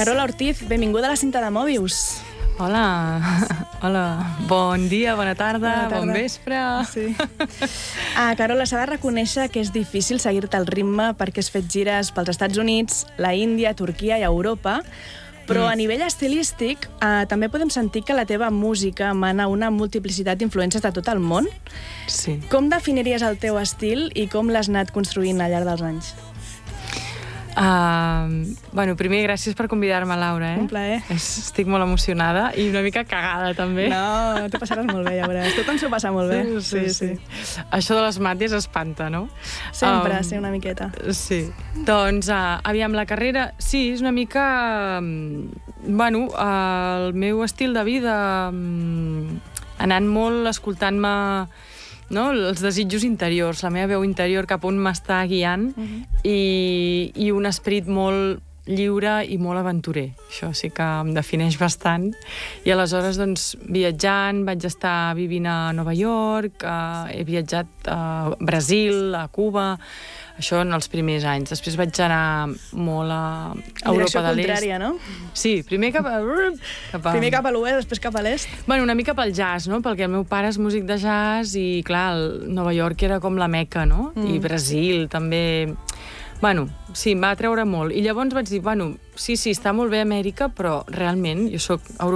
Carola Ortiz, benvinguda a la cinta de Mòbius. Hola, bon dia, bona tarda, bon vespre. Sí. Carola, s'ha de reconèixer que és difícil seguir-te el ritme perquè has fet gires pels Estats Units, la Índia, Turquia i Europa, però a nivell estilístic també podem sentir que la teva música emana una multiplicitat d'influències de tot el món. Sí. Com definiries el teu estil i com l'has anat construint al llarg dels anys? Bueno, primer, gràcies per convidar-me, Laura. Un plaer. Estic molt emocionada i una mica cagada, també. No, t'ho passaràs molt bé, ja veuràs. Tot ens ho passa molt bé. Sí. Això de les mates espanta, no? Sempre, sí, una miqueta. Sí. Doncs, aviam, la carrera, sí, és una mica... Bueno, el meu estil de vida, anant molt escoltant-me... No? Els desitjos interiors, la meva veu interior cap on m'està guiant i un esperit molt lliure i molt aventurer. Això sí que em defineix bastant. I aleshores, doncs, viatjant, vaig estar vivint a Nova York, he viatjat a Brasil, a Cuba, això en els primers anys. Després vaig anar molt a Europa de l'Est. Direcció contrària, no? Sí, primer cap a... Primer cap a l'oest, després cap a l'est. Bueno, una mica pel jazz, no? Perquè el meu pare és músic de jazz i, clar, Nova York era com la Meca, no? I Brasil, també... Bueno, sí, em va atreure molt. I llavors vaig dir, bueno, sí, està molt bé Amèrica, però realment jo soc europea.